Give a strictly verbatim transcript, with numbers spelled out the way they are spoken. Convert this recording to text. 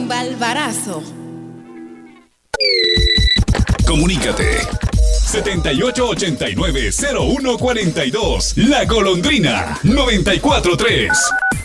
en Balbarazo. Comunícate. setenta y ocho ochenta y nueve cero uno cuarenta y dos. La Golondrina noventa y cuatro tres.